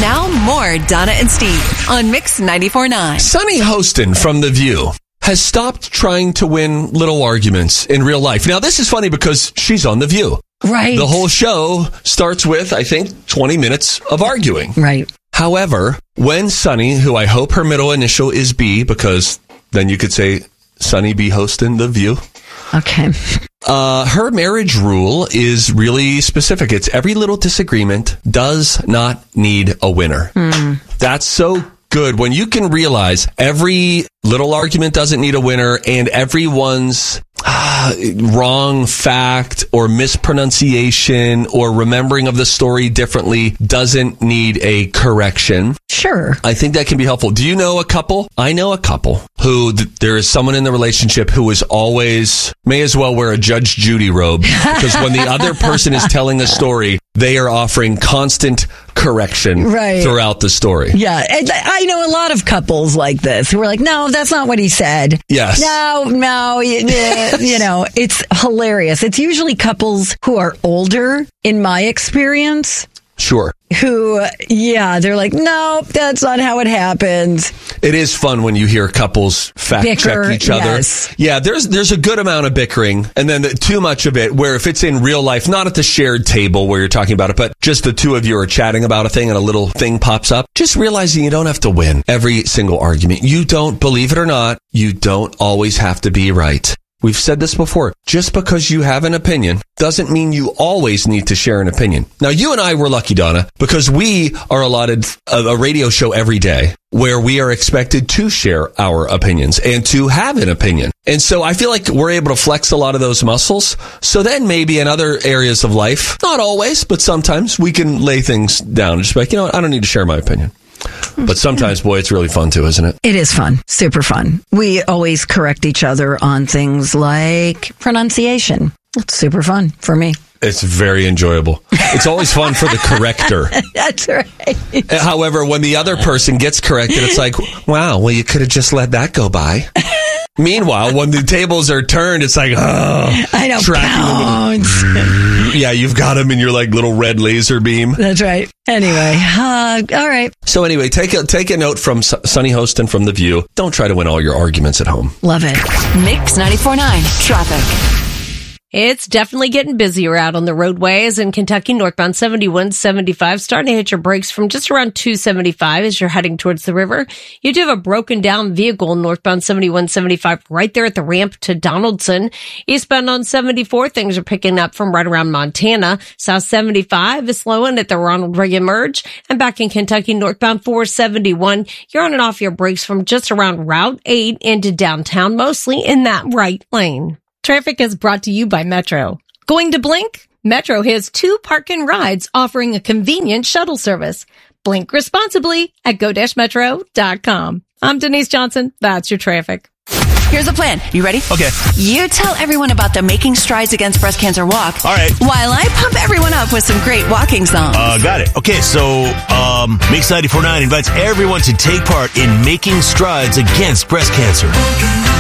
Now more Donna and Steve on Mix 94.9. Sunny Hostin from The View has stopped trying to win little arguments in real life. Now, this is funny because she's on The View. Right. The whole show starts with, I think, 20 minutes of arguing. Right. However, when Sunny, who I hope her middle initial is B, because then you could say Sunny B. Hostin, The View. Okay. Her marriage rule is really specific. It's every little disagreement does not need a winner. That's so good when you can realize every little argument doesn't need a winner and everyone's wrong fact or mispronunciation or remembering of the story differently doesn't need a correction. Sure. I think that can be helpful. Do you know a couple? I know a couple who there is someone in the relationship who is always may as well wear a Judge Judy robe because when the other person is telling a story, they are offering constant correction throughout the story. Yeah. And I know a lot of couples like this who are like, no, that's not what he said. Yes. No, you know, it's hilarious. It's usually couples who are older, in my experience. Sure. Who, they're like, no, that's not how it happens. It is fun when you hear couples fact check each other. Yes. Yeah, there's a good amount of bickering, and then too much of it where if it's in real life, not at the shared table where you're talking about it, but just the two of you are chatting about a thing and a little thing pops up, just realizing you don't have to win every single argument. You don't, believe it or not, you don't always have to be right. We've said this before. Just because you have an opinion doesn't mean you always need to share an opinion. Now, you and I were lucky, Donna, because we are allotted a radio show every day where we are expected to share our opinions and to have an opinion. And so I feel like we're able to flex a lot of those muscles. So then maybe in other areas of life, not always, but sometimes we can lay things down and just be like, you know what, I don't need to share my opinion. But sometimes, boy, it's really fun too, isn't it? It is fun. Super fun. We always correct each other on things like pronunciation. It's super fun for me. It's very enjoyable. It's always fun for the corrector. That's right. However, when the other person gets corrected, it's like, wow, well, you could have just let that go by. Meanwhile, when the tables are turned, it's like, oh, I know, pounds. Yeah, you've got them in your like little red laser beam. That's right. Anyway, all right. So anyway, take a note from Sunny Hostin from The View. Don't try to win all your arguments at home. Love it. Mix 94.9 traffic. It's definitely getting busier out on the roadways in Kentucky, northbound 7175, starting to hit your brakes from just around 275 as you're heading towards the river. You do have a broken down vehicle northbound 7175 right there at the ramp to Donaldson. Eastbound on 74, things are picking up from right around Montana. South 75 is slowing at the Ronald Reagan merge. And back in Kentucky, northbound 471, you're on and off your brakes from just around Route 8 into downtown, mostly in that right lane. Traffic is brought to you by Metro. Going to Blink? Metro has 2 park and rides offering a convenient shuttle service. Blink responsibly at go-metro.com. I'm Denise Johnson. That's your traffic. Here's the plan. You ready? Okay. You tell everyone about the Making Strides Against Breast Cancer walk. All right. While I pump everyone up with some great walking songs. Got it. Okay, so Mix 94.9 invites everyone to take part in Making Strides Against Breast Cancer.